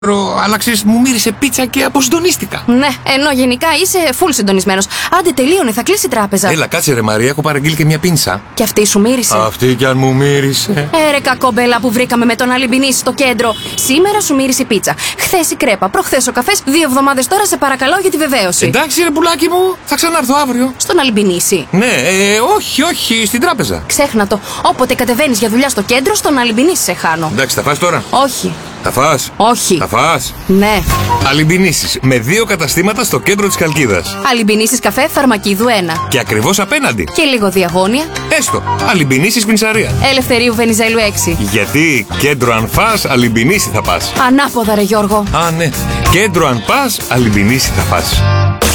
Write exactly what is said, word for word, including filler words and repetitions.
Άλλαξες, μου μύρισε πίτσα και αποσυντονίστηκα. Ναι, ενώ γενικά είσαι full συντονισμένος. Άντε, τελείωνε, θα κλείσει η τράπεζα. Έλα, κάτσε ρε Μαρία, έχω παραγγείλει και μια πίνσα. Και αυτή σου μύρισε. Αυτή κι αν μου μύρισε. Έρε κακόμπελα που βρήκαμε με τον Αλιμπινίση στο κέντρο. Σήμερα σου μύρισε η πίτσα. Χθες η κρέπα, προχθές ο καφές. Δύο εβδομάδες τώρα σε παρακαλώ για τη βεβαίωση. Εντάξει ρε πουλάκι μου, θα ξανάρθω αύριο. Στον Αλιμπινίση. Ναι, ε, όχι, όχι, στην τράπεζα. Ξέχνα το. Όποτε κατεβαίνεις για δουλειά στο κέντρο, στον Αλιμπινίση σε χάνω. Εντάξει, θα φας τώρα. Όχι. Θα φας. Όχι. Θα φας. Ναι. Αλιμπινίσεις με δύο καταστήματα στο κέντρο της Χαλκίδας. Αλιμπινίσεις καφέ Φαρμακίδου ένα. Και ακριβώς απέναντι. Και λίγο διαγώνια. Έστω. Αλιμπινίσεις πινσαρία. Ελευθερίου Βενιζέλου έξι. Γιατί κέντρο αν φας, Αλιμπινίση θα πας. Ανάποδα ρε Γιώργο. Α, ναι. Κέντρο αν πας, Αλιμπινίση θα φας.